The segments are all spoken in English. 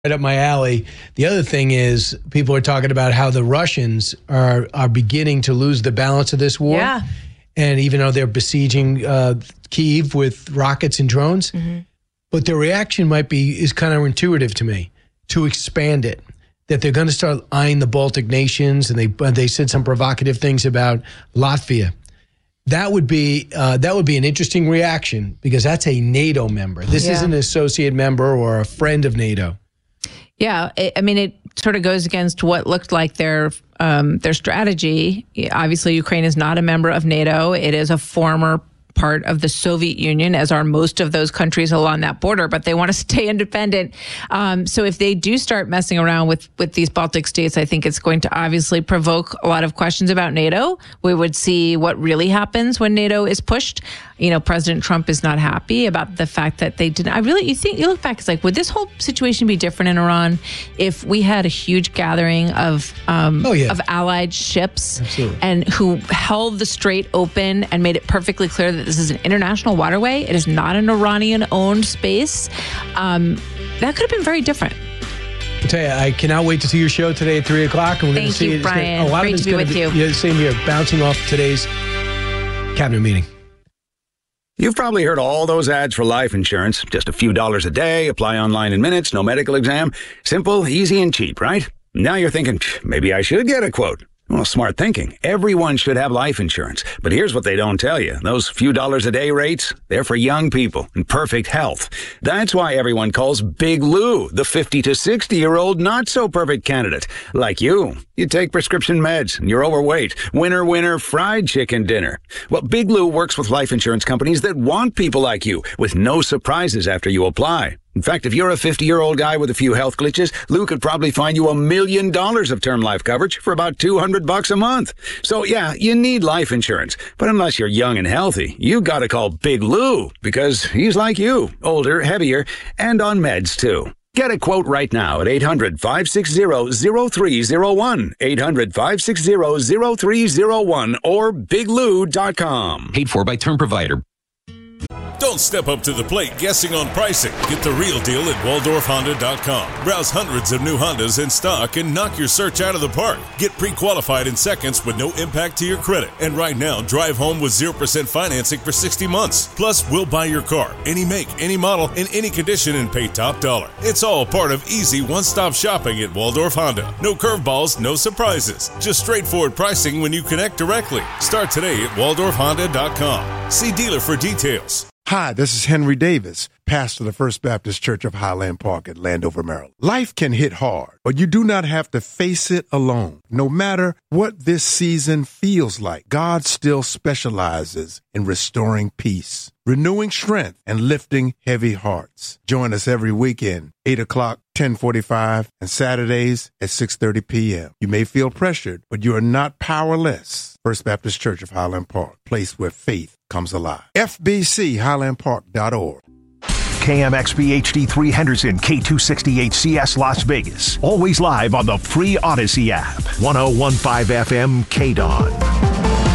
Right up my alley. The other thing is people are talking about how the Russians are beginning to lose the balance of this war. Yeah. And even though they're besieging Kyiv with rockets and drones, but their reaction is counterintuitive to me, to expand it, that they're going to start eyeing the Baltic nations, and they said some provocative things about Latvia. That would be an interesting reaction because that's a NATO member. This isn't an associate member or a friend of NATO. Yeah, it sort of goes against what looked like their strategy. Obviously, Ukraine is not a member of NATO. It is a former part of the Soviet Union, as are most of those countries along that border, but they want to stay independent. So if they do start messing around with these Baltic states, I think it's going to obviously provoke a lot of questions about NATO. We would see what really happens when NATO is pushed. President Trump is not happy about the fact that they didn't. You look back, it's like, would this whole situation be different in Iran if we had a huge gathering of allied ships and who held the strait open and made it perfectly clear that this is an international waterway? It is not an Iranian-owned space. That could have been very different. I'll tell you, I cannot wait to see your show today at 3 o'clock. And we're going to see Thank you, Brian. Great to be with you. Yeah, same here. Bouncing off today's cabinet meeting. You've probably heard all those ads for life insurance. Just a few dollars a day, apply online in minutes, no medical exam. Simple, easy, and cheap, right? Now you're thinking, maybe I should get a quote. Well, smart thinking. Everyone should have life insurance. But here's what they don't tell you. Those few dollars a day rates, they're for young people in perfect health. That's why everyone calls Big Lou the 50 to 60-year-old not-so-perfect candidate. Like you. You take prescription meds, and you're overweight. Winner, winner, fried chicken dinner. Well, Big Lou works with life insurance companies that want people like you, with no surprises after you apply. In fact, if you're a 50-year-old guy with a few health glitches, Lou could probably find you $1 million of term life coverage for about $200 a month. So yeah, you need life insurance. But unless you're young and healthy, you gotta call Big Lou, because he's like you, older, heavier, and on meds too. Get a quote right now at 800-560-0301, 800-560-0301, or biglou.com. Paid for by term provider. Don't step up to the plate guessing on pricing. Get the real deal at WaldorfHonda.com. Browse hundreds of new Hondas in stock and knock your search out of the park. Get pre-qualified in seconds with no impact to your credit. And right now, drive home with 0% financing for 60 months. Plus, we'll buy your car, any make, any model, in any condition, and pay top dollar. It's all part of easy one-stop shopping at Waldorf Honda. No curveballs, no surprises. Just straightforward pricing when you connect directly. Start today at WaldorfHonda.com. See dealer for details. Hi, this is Henry Davis, pastor of the First Baptist Church of Highland Park at Landover, Maryland. Life can hit hard, but you do not have to face it alone. No matter what this season feels like, God still specializes in restoring peace, renewing strength, and lifting heavy hearts. Join us every weekend, 8 o'clock, 10:45, and Saturdays at 6:30 p.m. You may feel pressured, but you are not powerless. First Baptist Church of Highland Park, place where faith comes alive. FBCHighlandPark.org. KMXB HD3 Henderson, K268CS Las Vegas. Always live on the free Odyssey app. 1015 FM KDON.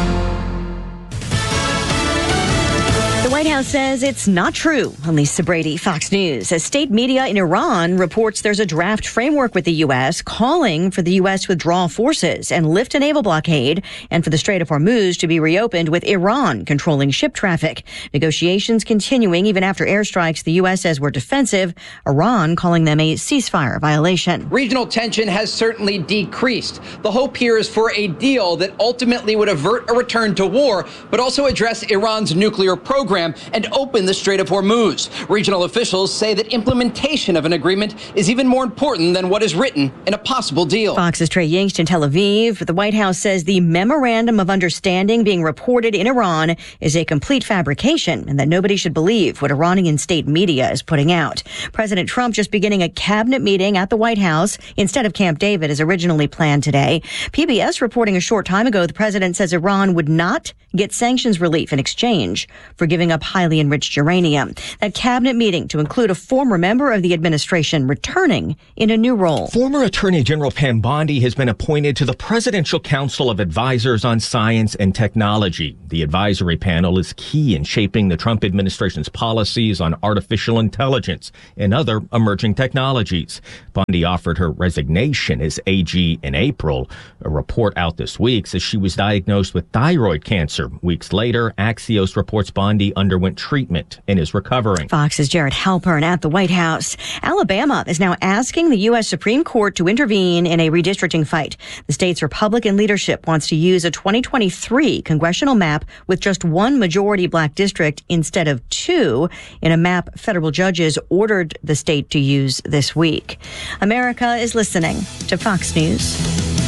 The White House says it's not true. Lisa Brady, Fox News. As state media in Iran reports there's a draft framework with the U.S. calling for the U.S. to withdraw forces and lift a naval blockade, and for the Strait of Hormuz to be reopened with Iran controlling ship traffic. Negotiations continuing even after airstrikes the U.S. says were defensive, Iran calling them a ceasefire violation. Regional tension has certainly decreased. The hope here is for a deal that ultimately would avert a return to war, but also address Iran's nuclear program and open the Strait of Hormuz. Regional officials say that implementation of an agreement is even more important than what is written in a possible deal. Fox's Trey Yingst in Tel Aviv. The White House says the memorandum of understanding being reported in Iran is a complete fabrication and that nobody should believe what Iranian state media is putting out. President Trump just beginning a cabinet meeting at the White House instead of Camp David as originally planned today. PBS reporting a short time ago the president says Iran would not get sanctions relief in exchange for giving up up highly enriched uranium. That cabinet meeting to include a former member of the administration returning in a new role. Former Attorney General Pam Bondi has been appointed to the Presidential Council of Advisors on Science and Technology. The advisory panel is key in shaping the Trump administration's policies on artificial intelligence and other emerging technologies. Bondi offered her resignation as AG in April. A report out this week says she was diagnosed with thyroid cancer. Weeks later, Axios reports Bondi underwent treatment and is recovering. Fox's Jared Halpern at the White House. Alabama is now asking the U.S. Supreme Court to intervene in a redistricting fight. The state's Republican leadership wants to use a 2023 congressional map with just one majority black district instead of two in a map federal judges ordered the state to use this week. America is listening to Fox News.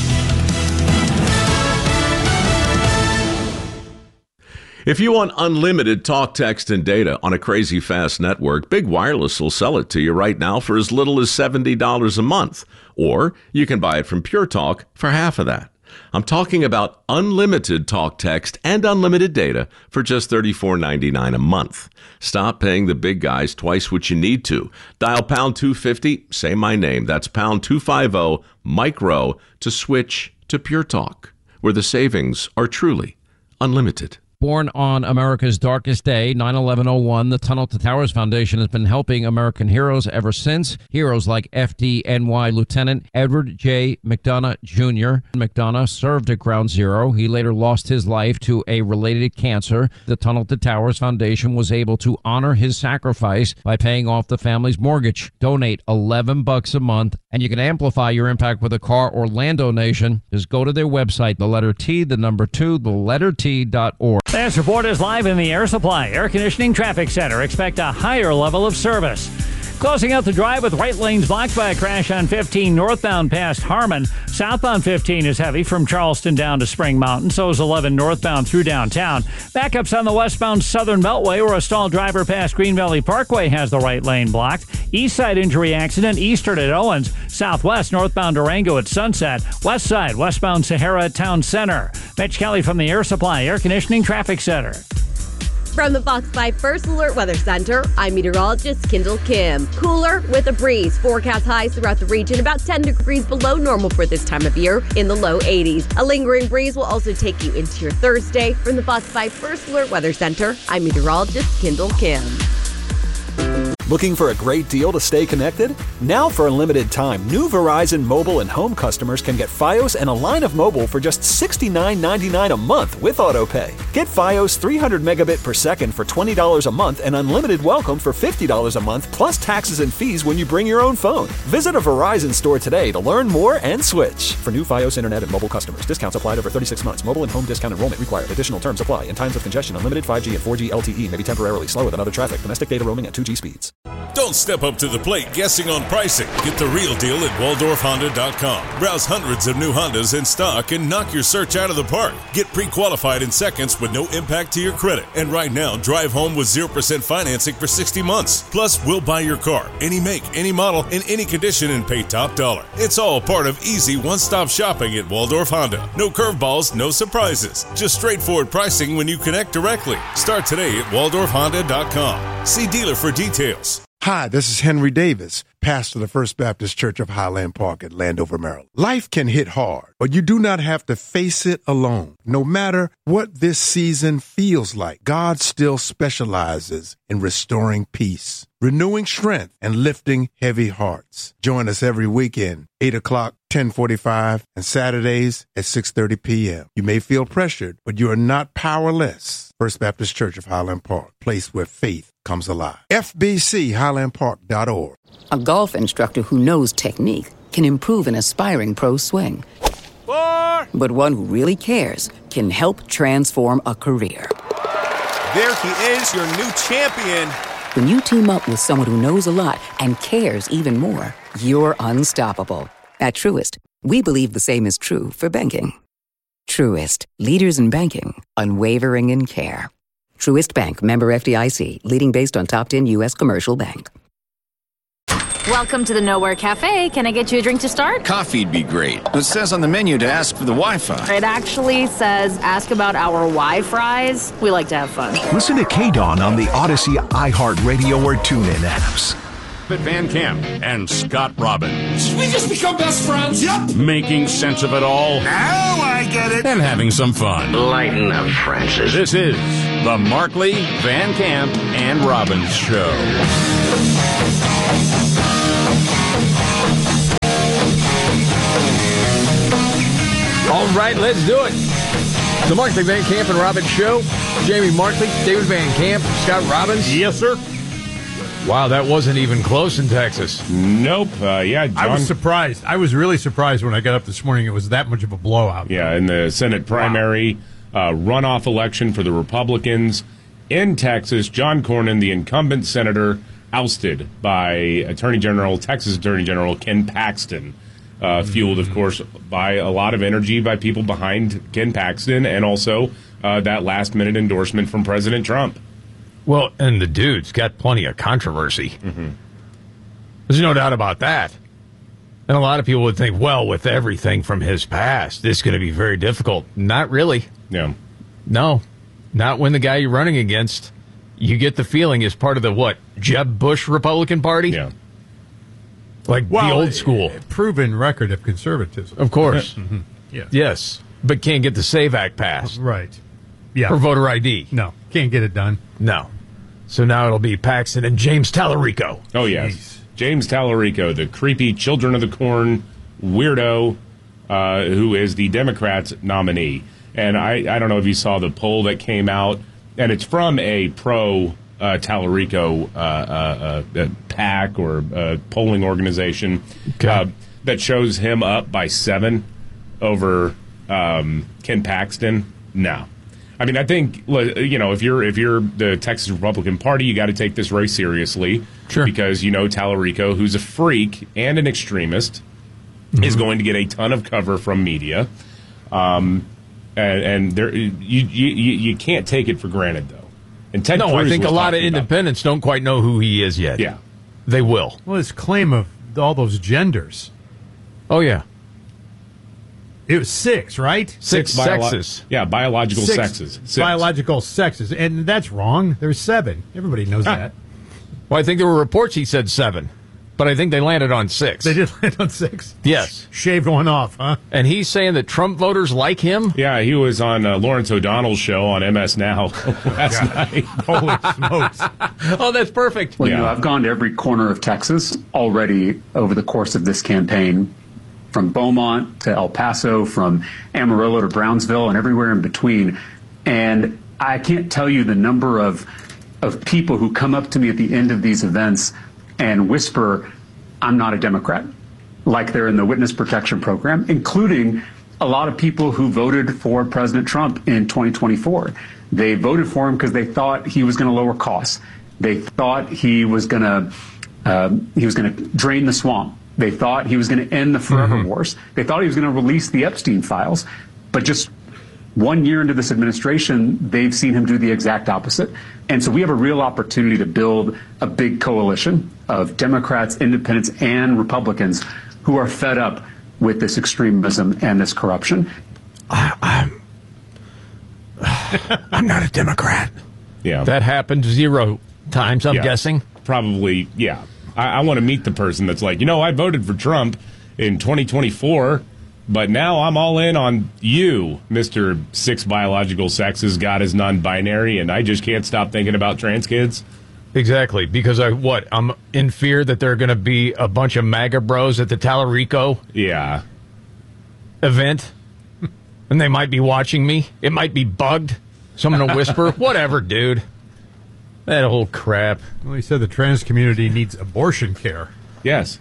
If you want unlimited talk, text, and data on a crazy fast network, Big Wireless will sell it to you right now for as little as $70 a month. Or you can buy it from Pure Talk for half of that. I'm talking about unlimited talk, text, and unlimited data for just $34.99 a month. Stop paying the big guys twice what you need to. Dial pound 250, say my name. That's pound 250 micro to switch to Pure Talk, where the savings are truly unlimited. Born on America's darkest day, 9/11/01, the Tunnel to Towers Foundation has been helping American heroes ever since. Heroes like FDNY Lieutenant Edward J. McDonough Jr. McDonough served at Ground Zero. He later lost his life to a related cancer. The Tunnel to Towers Foundation was able to honor his sacrifice by paying off the family's mortgage. Donate $11 a month, and you can amplify your impact with a car or land donation. Just go to their website, the letter T, the number 2, the letter T.org. This report is live in the Air Supply Air Conditioning Traffic Center. Expect a higher level of service. Closing out the drive with right lanes blocked by a crash on 15 northbound past Harmon. Southbound 15 is heavy from Charleston down to Spring Mountain. So is 11 northbound through downtown. Backups on the westbound Southern Beltway where a stalled driver past Green Valley Parkway has the right lane blocked. East side injury accident eastern at Owens. Southwest northbound Durango at Sunset. West side westbound Sahara at Town Center. Mitch Kelly from the Air Supply Air Conditioning Traffic Center. From the Fox 5 First Alert Weather Center, I'm meteorologist Kendall Kim. Cooler with a breeze. Forecast highs throughout the region about 10 degrees below normal for this time of year in the low 80s. A lingering breeze will also take you into your Thursday. From the Fox 5 First Alert Weather Center, I'm meteorologist Kendall Kim. Looking for a great deal to stay connected? Now for a limited time, new Verizon mobile and home customers can get Fios and a line of mobile for just $69.99 a month with AutoPay. Get Fios 300 megabit per second for $20 a month and unlimited welcome for $50 a month plus taxes and fees when you bring your own phone. Visit a Verizon store today to learn more and switch. For new Fios internet and mobile customers, discounts applied over 36 months. Mobile and home discount enrollment required. Additional terms apply. In times of congestion, unlimited 5G and 4G LTE may be temporarily slower than other traffic. Domestic data roaming at 2G speeds. Don't step up to the plate guessing on pricing. Get the real deal at WaldorfHonda.com. Browse hundreds of new Hondas in stock and knock your search out of the park. Get pre-qualified in seconds with no impact to your credit. And right now, drive home with 0% financing for 60 months. Plus, we'll buy your car, any make, any model, in any condition and pay top dollar. It's all part of easy one-stop shopping at Waldorf Honda. No curveballs, no surprises. Just straightforward pricing when you connect directly. Start today at WaldorfHonda.com. See dealer for details. Hi, this is Henry Davis, pastor of the First Baptist Church of Highland Park at Landover, Maryland. Life can hit hard, but you do not have to face it alone. No matter what this season feels like, God still specializes in restoring peace, renewing strength, and lifting heavy hearts. Join us every weekend, 8 o'clock, 10:45, and Saturdays at 6:30 p.m. You may feel pressured, but you are not powerless. First Baptist Church of Highland Park, place where faith comes alive. FBCHighlandPark.org. A golf instructor who knows technique can improve an aspiring pro's swing. But one who really cares can help transform a career. There he is, your new champion. When you team up with someone who knows a lot and cares even more, you're unstoppable. At Truist, we believe the same is true for banking. Truist, leaders in banking, unwavering in care. Truist Bank, member FDIC, leading based on top 10 U.S. commercial bank. Welcome to the Nowhere Cafe. Can I get you a drink to start? Coffee'd be great. It says on the menu to ask for the Wi-Fi. It actually says ask about our Wi-Fries. We like to have fun. Listen to KDON on the Odyssey, iHeartRadio, or TuneIn apps. Van Camp and Scott Robbins. We just become best friends. Yep. Making sense of it all. Now I get it. And having some fun. Lighten up, Francis. This is the Markley, Van Camp, and Robbins Show. All right, let's do it. The Markley, Van Camp, and Robbins Show. Jamie Markley, David Van Camp, Scott Robbins. Yes, sir. Wow, that wasn't even close in Texas. Nope. John. I was surprised. I was really surprised when I got up this morning. It was that much of a blowout. Yeah, in the Senate primary runoff election for the Republicans in Texas, John Cornyn, the incumbent senator, ousted by Texas Attorney General Ken Paxton. Fueled, of course, by a lot of energy by people behind Ken Paxton and also that last-minute endorsement from President Trump. Well, and the dude's got plenty of controversy. Mm-hmm. There's no doubt about that. And a lot of people would think, well, with everything from his past, this is going to be very difficult. Not really. Yeah. No. Not when the guy you're running against, you get the feeling, is part of the, Jeb Bush Republican Party? Yeah. Like the old school. Proven record of conservatism. Of course. Mm-hmm. Yeah. Yes. But can't get the SAVE Act passed. Right. Yeah. For voter ID. No. Can't get it done. No. So now it'll be Paxton and James Tallarico. Oh, yes. Jeez. James Tallarico, the creepy Children of the Corn weirdo who is the Democrats' nominee. And I don't know if you saw the poll that came out, and it's from a pro-Tallarico PAC or polling organization that shows him up by 7 over Ken Paxton. No. I mean, I think, if you're the Texas Republican Party, you got to take this race seriously. Sure. Because, Tallarico, who's a freak and an extremist, is going to get a ton of cover from media. And there, you can't take it for granted, though. And Ted Cruz I think a lot of about independents don't quite know who he is yet. Yeah. They will. Well, his claim of all those genders. Oh, yeah. It was 6, right? 6 sexes. Yeah, biological sexes. 6. Biological sexes. And that's wrong. There's 7. Everybody knows that. Well, I think there were reports he said 7. But I think they landed on 6. They did land on 6? Yes. Shaved one off, huh? And he's saying that Trump voters like him? Yeah, he was on Lawrence O'Donnell's show on MS Now last night. Holy smokes. Oh, that's perfect. Well, I've gone to every corner of Texas already over the course of this campaign, from Beaumont to El Paso, from Amarillo to Brownsville, and everywhere in between. And I can't tell you the number of people who come up to me at the end of these events and whisper, "I'm not a Democrat," like they're in the witness protection program, including a lot of people who voted for President Trump in 2024. They voted for him because they thought he was going to lower costs. They thought he was going to drain the swamp. They thought he was going to end the forever wars. They thought he was going to release the Epstein files. But just 1 year into this administration, they've seen him do the exact opposite. And so we have a real opportunity to build a big coalition of Democrats, independents, and Republicans who are fed up with this extremism and this corruption. I'm not a Democrat. Yeah. That happened 0 times, I'm guessing. Probably, yeah. I want to meet the person that's like, I voted for Trump in 2024, but now I'm all in on you, Mr. 6 biological sexes, God is non-binary, and I just can't stop thinking about trans kids. Exactly, because I'm in fear that there are going to be a bunch of MAGA bros at the Tallarico event, and they might be watching me. It might be bugged, so I'm going to whisper, whatever, dude. That whole crap. Well, he said the trans community needs abortion care. Yes.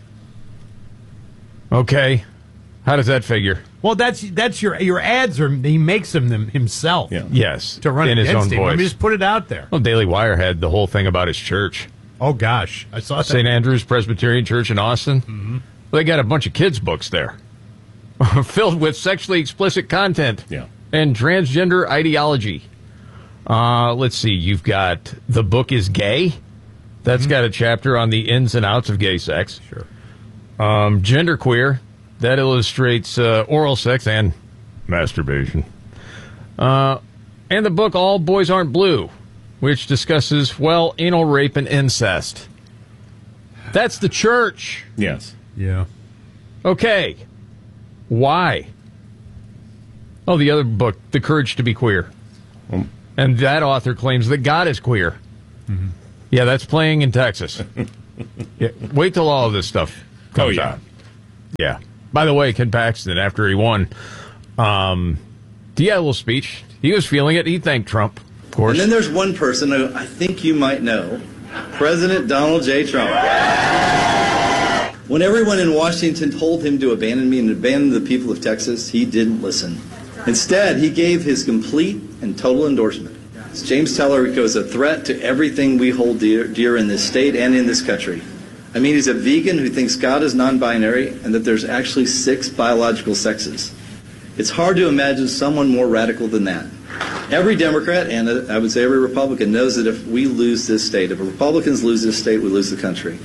Okay. How does that figure? Well, that's your ads are. He makes them himself. Yeah. Yes. To run in his own him. voice. Let me just put it out there. Well, Daily Wire had the whole thing about his church. Oh gosh, I saw that. St. Andrew's Presbyterian Church in Austin. Mm-hmm. Well, they got a bunch of kids' books there, filled with sexually explicit content and transgender ideology. Let's see. You've got The Book is Gay. That's got a chapter on the ins and outs of gay sex. Sure. Genderqueer, that illustrates oral sex and masturbation. And the book All Boys Aren't Blue, which discusses, well, anal rape and incest. That's the church. Yes. Yeah. Okay. Why? Oh, the other book, The Courage to be Queer. And that author claims that God is queer. Mm-hmm. Yeah, that's playing in Texas. Yeah, wait till all of this stuff comes out. Yeah. By the way, Ken Paxton, after he won, he had a little speech. He was feeling it. He thanked Trump, of course. And then there's one person who I think you might know, President Donald J. Trump. When everyone in Washington told him to abandon me and abandon the people of Texas, he didn't listen. Instead, he gave his complete and total endorsement. James Tallarico is a threat to everything we hold dear in this state and in this country. I mean, he's a vegan who thinks God is non-binary and that there's actually 6 biological sexes. It's hard to imagine someone more radical than that. Every Democrat, and I would say every Republican, knows that if we lose this state, if Republicans lose this state, we lose the country.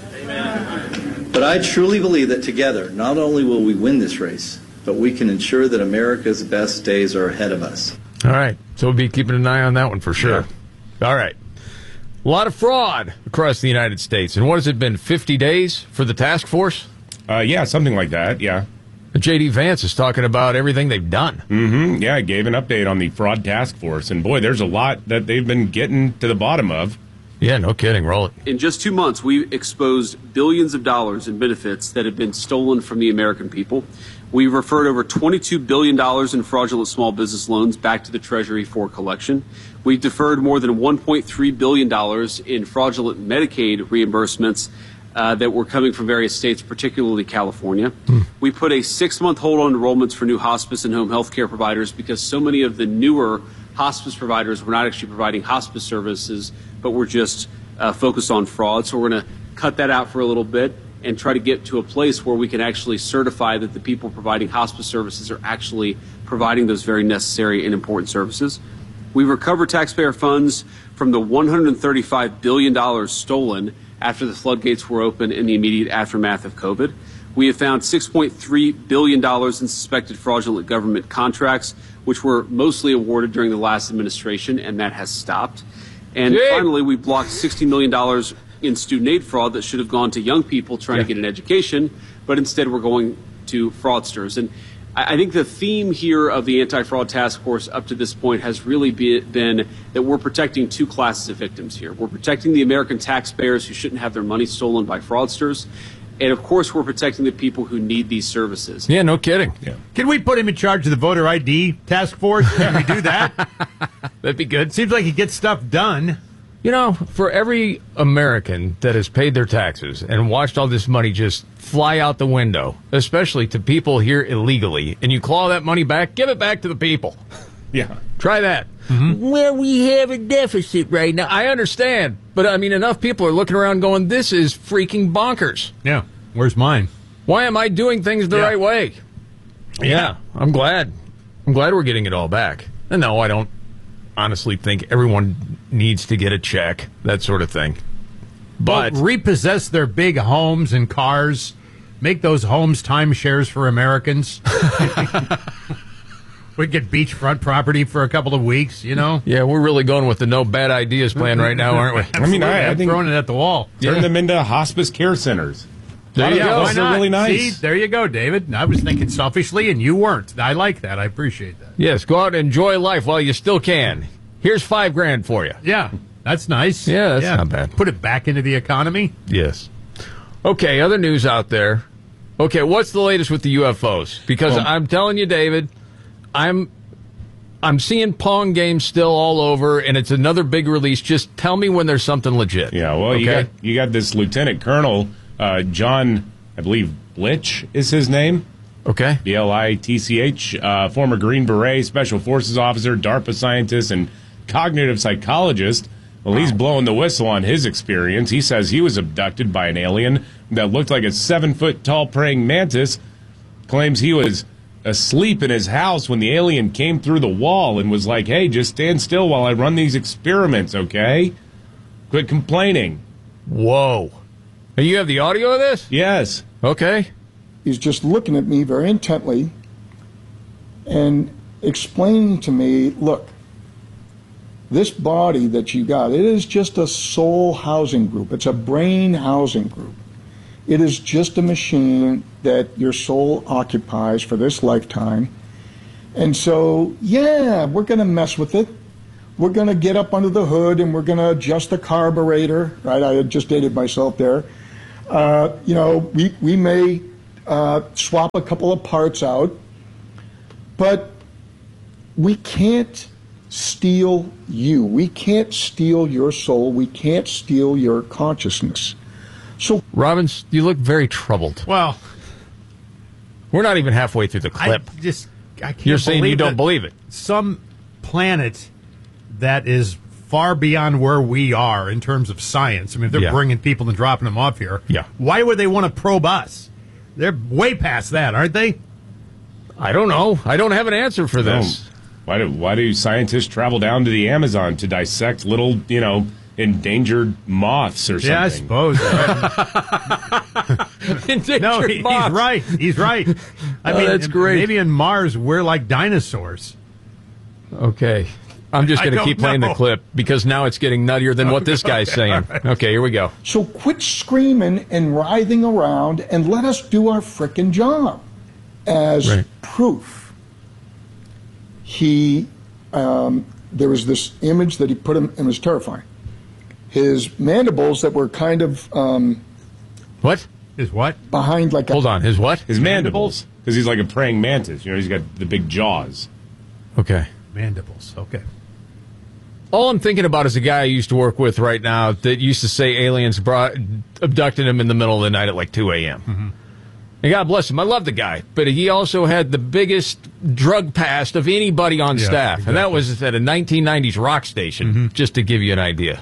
Amen. But I truly believe that together, not only will we win this race, but we can ensure that America's best days are ahead of us. All right. So we'll be keeping an eye on that one for sure. Yeah. All right. A lot of fraud across the United States. And what has it been, 50 days for the task force? Yeah, something like that, yeah. J.D. Vance is talking about everything they've done. Mm-hmm. Yeah, I gave an update on the fraud task force. And, boy, there's a lot that they've been getting to the bottom of. Yeah, no kidding. Roll it. In just 2 months, we exposed billions of dollars in benefits that have been stolen from the American people. We referred over $22 billion in fraudulent small business loans back to the Treasury for collection. We deferred more than $1.3 billion in fraudulent Medicaid reimbursements that were coming from various states, particularly California. We put a 6-month hold on enrollments for new hospice and home health care providers because so many of the newer hospice providers were not actually providing hospice services, but were just focused on fraud. So we're going to cut that out for a little bit and try to get to a place where we can actually certify that the people providing hospice services are actually providing those very necessary and important services. We recovered taxpayer funds from the $135 billion stolen after the floodgates were open in the immediate aftermath of COVID. We have found $6.3 billion in suspected fraudulent government contracts, which were mostly awarded during the last administration, and that has stopped. And finally, we blocked $60 million in student aid fraud that should have gone to young people trying to get an education, but instead we're going to fraudsters. And I think the theme here of the anti-fraud task force up to this point has really been that we're protecting 2 classes of victims here. We're protecting the American taxpayers who shouldn't have their money stolen by fraudsters. And, of course, we're protecting the people who need these services. Yeah, no kidding. Yeah. Can we put him in charge of the voter ID task force? Can we do that? That'd be good. Seems like he gets stuff done. You know, for every American that has paid their taxes and watched all this money just fly out the window, especially to people here illegally, and you claw that money back, give it back to the people. Yeah. Try that. Mm-hmm. Well, we have a deficit right now. I understand. But, I mean, enough people are looking around going, this is freaking bonkers. Yeah. Where's mine? Why am I doing things the right way? Yeah. I'm glad. We're getting it all back. And no, I don't honestly think everyone needs to get a check, that sort of thing. But repossess their big homes and cars, make those homes timeshares for Americans. We get beachfront property for a couple of weeks, you know? Yeah, we're really going with the no bad ideas plan right now, aren't we? I mean, I think throwing it at the wall. Turn them into hospice care centers. There you go. They're really nice. See, there you go, David. I was thinking selfishly, and you weren't. I like that. I appreciate that. Yes, go out and enjoy life while you still can. Here's $5,000 for you. Yeah, that's nice. Yeah, that's not bad. Put it back into the economy. Yes. Okay, other news out there. Okay, what's the latest with the UFOs? Because I'm telling you, David, I'm seeing Pong games still all over, and it's another big release. Just tell me when there's something legit. Yeah, well, okay? you got this Lieutenant Colonel John, I believe Blitch is his name. Okay. B-L-I-T-C-H, former Green Beret, Special Forces officer, DARPA scientist, and cognitive psychologist. Well, he's blowing the whistle on his experience. He says he was abducted by an alien that looked like a 7-foot-tall praying mantis. Claims he was asleep in his house when the alien came through the wall and was like, hey, just stand still while I run these experiments, okay? Quit complaining. Whoa. And you have the audio of this? Yes. Okay. He's just looking at me very intently and explaining to me, look, this body that you got, it is just a soul housing group. It's a brain housing group. It is just a machine that your soul occupies for this lifetime. And so, yeah, we're going to mess with it. We're going to get up under the hood and we're going to adjust the carburetor, right? I had just dated myself there. We may swap a couple of parts out, but we can't steal you. We can't steal your soul. We can't steal your consciousness. So, Robbins, you look very troubled. Well, we're not even halfway through the clip. I can't You're saying you don't that believe it. Some planet that is far beyond where we are in terms of science. I mean, if they're bringing people and dropping them off here. Yeah. Why would they want to probe us? They're way past that, aren't they? I don't know. I don't have an answer for this. No. Why do scientists travel down to the Amazon to dissect little, endangered moths or something? Yeah, I suppose. Endangered moths. He's right. I mean, that's great. Maybe in Mars we're like dinosaurs. Okay. I'm just going to keep playing the clip because now it's getting nuttier than what this guy's saying. Right. Okay, here we go. So quit screaming and writhing around and let us do our frickin' job. As proof, there was this image that he put him, and it was terrifying. His mandibles that were kind of what? His what? Behind like Hold on, his what? His mandibles. Because he's like a praying mantis. He's got the big jaws. Okay. Mandibles. Okay. All I'm thinking about is a guy I used to work with right now that used to say aliens abducted him in the middle of the night at like 2 a.m. Mm-hmm. And God bless him. I love the guy. But he also had the biggest drug past of anybody on staff. Exactly. And that was at a 1990s rock station, just to give you an idea.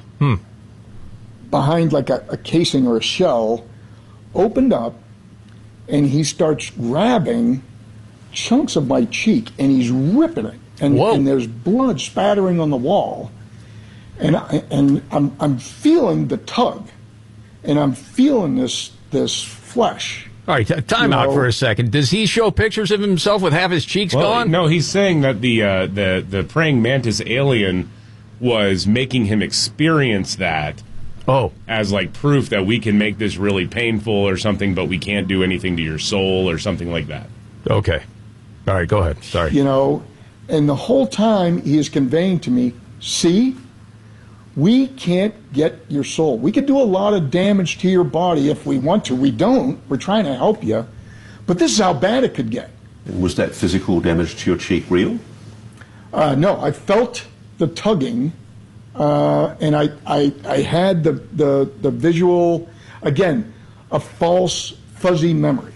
Behind like a casing or a shell, opened up, and he starts grabbing chunks of my cheek, and he's ripping it. And there's blood spattering on the wall. And I'm feeling the tug, and I'm feeling this flesh. All right, time out for a second. Does he show pictures of himself with half his cheeks gone? No, he's saying that the praying mantis alien was making him experience that. As like proof that we can make this really painful or something, but we can't do anything to your soul or something like that. Okay. All right, go ahead. Sorry. And the whole time he is conveying to me, see, we can't get your soul. We could do a lot of damage to your body if we want to. We don't. We're trying to help you. But this is how bad it could get. Was that physical damage to your cheek real? No, I felt the tugging, and I had the visual, again, a false, fuzzy memory.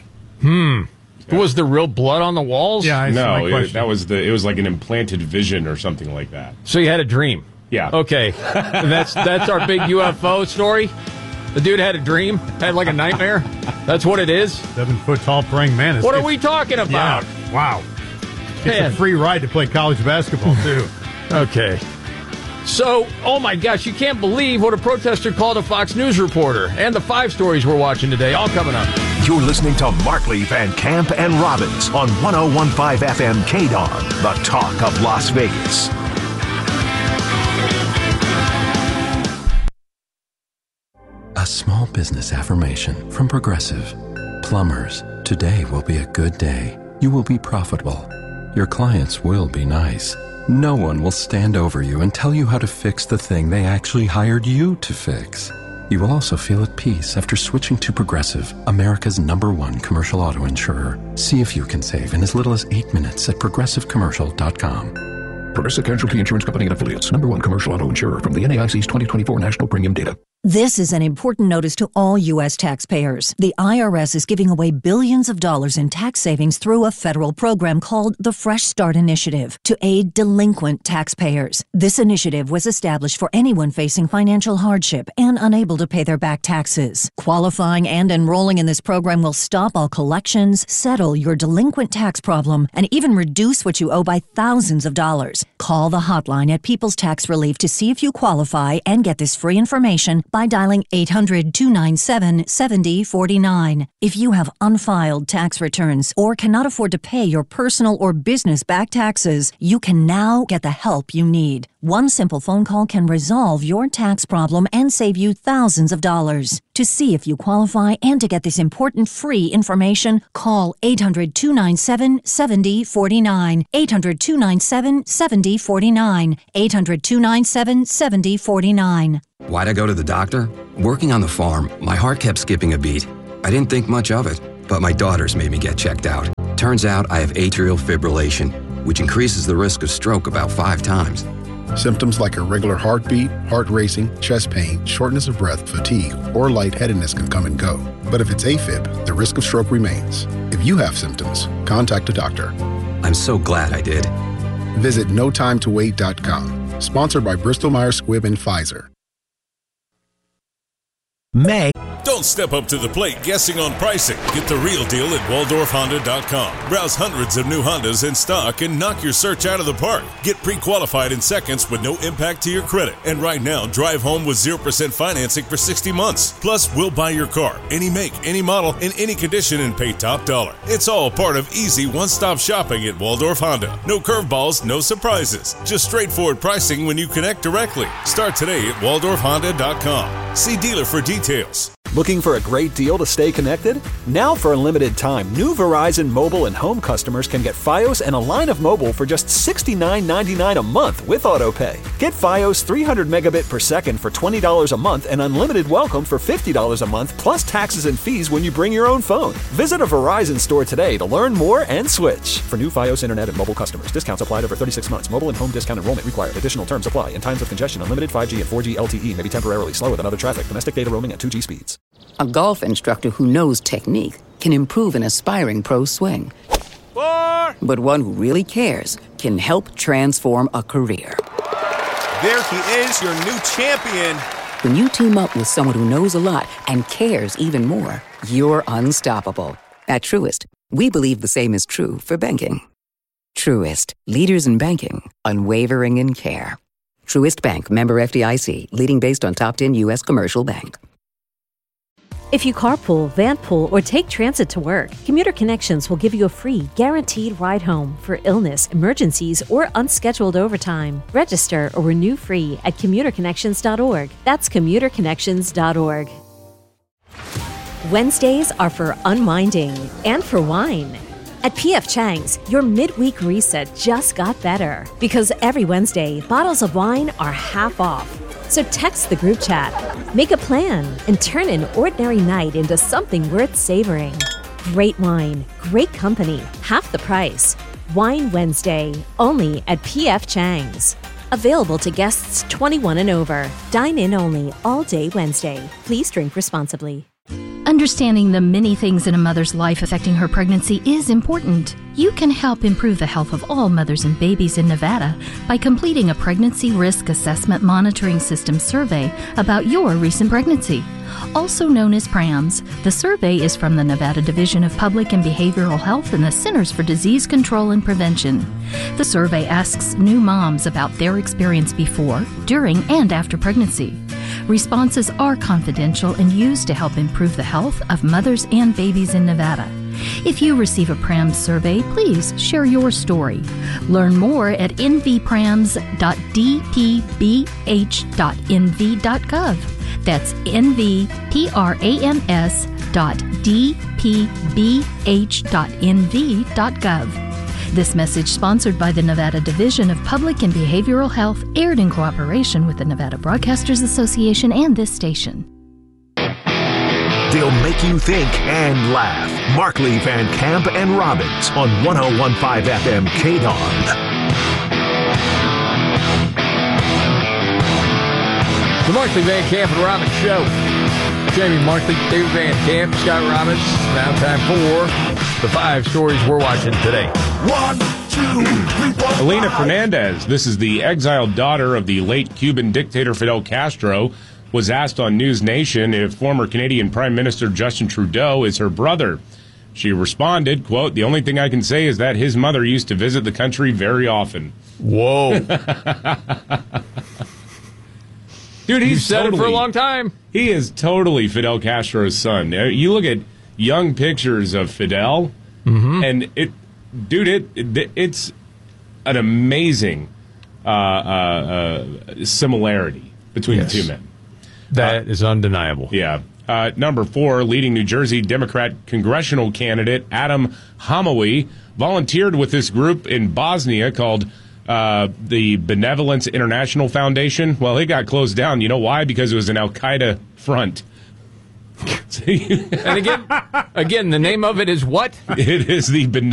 Was there real blood on the walls? Yeah, no, it was like an implanted vision or something like that. So you had a dream? Yeah. Okay. That's our big UFO story? The dude had a dream? Had like a nightmare? That's what it is? 7-foot tall praying mantis. What are we talking about? Yeah. Wow. It's a free ride to play college basketball, too. Okay. So, oh my gosh, you can't believe what a protester called a Fox News reporter. And the 5 stories we're watching today, all coming up. You're listening to Markley, Van Camp, and Robbins on 101.5 FM KDAWN, the talk of Las Vegas. A small business affirmation from Progressive. Plumbers, today will be a good day. You will be profitable. Your clients will be nice. No one will stand over you and tell you how to fix the thing they actually hired you to fix. You will also feel at peace after switching to Progressive, America's #1 commercial auto insurer. See if you can save in as little as 8 minutes at progressivecommercial.com. Progressive Casualty Insurance Company and Affiliates. #1 commercial auto insurer from the NAIC's 2024 National Premium Data. This is an important notice to all U.S. taxpayers. The IRS is giving away billions of dollars in tax savings through a federal program called the Fresh Start Initiative to aid delinquent taxpayers. This initiative was established for anyone facing financial hardship and unable to pay their back taxes. Qualifying and enrolling in this program will stop all collections, settle your delinquent tax problem, and even reduce what you owe by thousands of dollars. Call the hotline at People's Tax Relief to see if you qualify and get this free information by dialing 800-297-7049. If you have unfiled tax returns or cannot afford to pay your personal or business back taxes, you can now get the help you need. One simple phone call can resolve your tax problem and save you thousands of dollars. To see if you qualify and to get this important free information, call 800-297-7049. 800-297-7049. 800-297-7049. Why'd I go to the doctor? Working on the farm, my heart kept skipping a beat. I didn't think much of it, but my daughters made me get checked out. Turns out I have atrial fibrillation, which increases the risk of stroke about 5 times. Symptoms like irregular heartbeat, heart racing, chest pain, shortness of breath, fatigue, or lightheadedness can come and go. But if it's AFib, the risk of stroke remains. If you have symptoms, contact a doctor. I'm so glad I did. Visit notimetowait.com. Sponsored by Bristol Myers Squibb and Pfizer. Don't step up to the plate guessing on pricing. Get the real deal at WaldorfHonda.com. Browse hundreds of new Hondas in stock and knock your search out of the park. Get pre-qualified in seconds with no impact to your credit. And right now, drive home with 0% financing for 60 months. Plus, we'll buy your car, any make, any model, in any condition, and pay top dollar. It's all part of easy one-stop shopping at Waldorf Honda. No curveballs, no surprises. Just straightforward pricing when you connect directly. Start today at WaldorfHonda.com. See dealer for details. Looking for a great deal to stay connected? Now for a limited time, new Verizon mobile and home customers can get Fios and a line of mobile for just $69.99 a month with AutoPay. Get Fios 300 megabit per second for $20 a month and unlimited welcome for $50 a month plus taxes and fees when you bring your own phone. Visit a Verizon store today to learn more and switch. For new Fios internet and mobile customers, discounts applied over 36 months. Mobile and home discount enrollment required. Additional terms apply. In times of congestion, unlimited 5G and 4G LTE may be temporarily slower than other traffic. Domestic data roaming at 2G speeds. A golf instructor who knows technique can improve an aspiring pro's swing. But one who really cares can help transform a career. There he is, your new champion. When you team up with someone who knows a lot and cares even more, you're unstoppable. At Truist, we believe the same is true for banking. Truist, leaders in banking, unwavering in care. Truist Bank, member FDIC, leading based on top 10 U.S. commercial bank. If you carpool, vanpool, or take transit to work, Commuter Connections will give you a free, guaranteed ride home for illness, emergencies, or unscheduled overtime. Register or renew free at commuterconnections.org. That's commuterconnections.org. Wednesdays are for unwinding and for wine. At P.F. Chang's, your midweek reset just got better because every Wednesday, bottles of wine are half off. So text the group chat, make a plan, and turn an ordinary night into something worth savoring. Great wine, great company, half the price. Wine Wednesday, only at P.F. Chang's. Available to guests 21 and over. Dine in only all day Wednesday. Please drink responsibly. Understanding the many things in a mother's life affecting her pregnancy is important. You can help improve the health of all mothers and babies in Nevada by completing a Pregnancy Risk Assessment Monitoring System survey about your recent pregnancy. Also known as PRAMS, the survey is from the Nevada Division of Public and Behavioral Health and the Centers for Disease Control and Prevention. The survey asks new moms about their experience before, during, and after pregnancy. Responses are confidential and used to help improve the health of mothers and babies in Nevada. If you receive a PRAMS survey, please share your story. Learn more at nvprams.dpbh.nv.gov. That's nvprams.dpbh.nv.gov. This message, sponsored by the Nevada Division of Public and Behavioral Health, aired in cooperation with the Nevada Broadcasters Association and this station. They'll make you think and laugh. Markley, Van Camp, and Robbins on 101.5 FM KDON. The Markley, Van Camp, and Robbins Show. Jamie Markley, David Van Camp, Scott Robbins. Now time for the 5 stories we're watching today. 1, 2, 3, 4. Elena Fernandez, this is the exiled daughter of the late Cuban dictator Fidel Castro, was asked on News Nation if former Canadian Prime Minister Justin Trudeau is her brother. She responded, quote, "The only thing I can say is that his mother used to visit the country very often." Whoa. Dude, he's said it for a long time. He is totally Fidel Castro's son. You look at young pictures of Fidel, and it's an amazing similarity between the two men. That is undeniable. Yeah. Number 4, leading New Jersey Democrat congressional candidate Adam Hamawi volunteered with this group in Bosnia called the Benevolence International Foundation. Well, it got closed down. You know why? Because it was an Al-Qaeda front. And again, the name of it is what? It is the